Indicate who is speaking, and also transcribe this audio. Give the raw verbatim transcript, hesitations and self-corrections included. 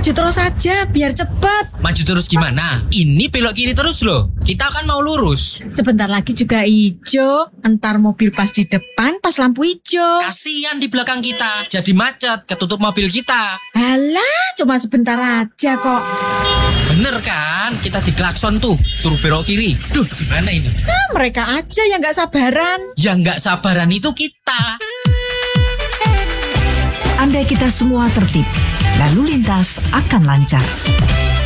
Speaker 1: Maju terus saja biar cepet.
Speaker 2: Maju terus gimana? Ini belok kiri terus loh. Kita kan mau lurus.
Speaker 1: Sebentar lagi juga hijau. Entar mobil pas di depan pas lampu hijau.
Speaker 2: Kasihan di belakang kita. Jadi macet, ketutup mobil kita.
Speaker 1: Alah, cuma sebentar aja kok.
Speaker 2: Bener kan? Kita diklakson tuh, suruh belok kiri. Duh, gimana ini?
Speaker 1: Nah, mereka aja yang gak sabaran.
Speaker 2: Yang gak sabaran itu kita.
Speaker 3: Andai kita semua tertib, lalu lintas akan lancar.